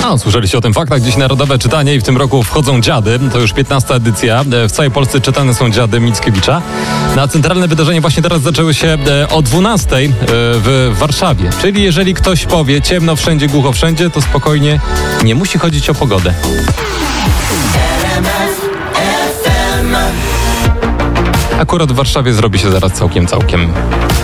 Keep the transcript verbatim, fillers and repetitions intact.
No, słyszeliście o tym faktach. Dziś Narodowe Czytanie i w tym roku wchodzą dziady. To już piętnasta edycja. W całej Polsce czytane są dziady Mickiewicza. Na centralne wydarzenia właśnie teraz zaczęły się o dwunastej w Warszawie. Czyli jeżeli ktoś powie ciemno wszędzie, głucho wszędzie, to spokojnie nie musi chodzić o pogodę. Akurat w Warszawie zrobi się zaraz całkiem, całkiem